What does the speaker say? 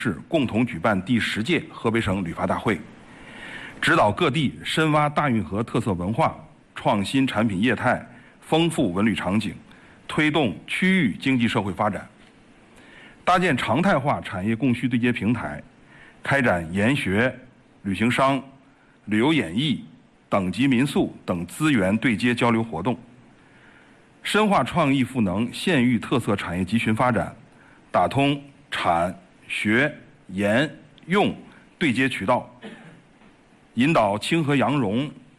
市共同举办第10届河北省旅发大会，指导各地深挖大运河特色文化、创新产品业态、丰富文旅场景，推动区域经济社会发展，搭建常态化产业供需对接平台，开展研学、旅行商、旅游演艺、等级民宿等资源对接交流活动，深化创意赋能县域特色产业集群发展，打通产、学、研、用对接渠道，引导清河羊绒、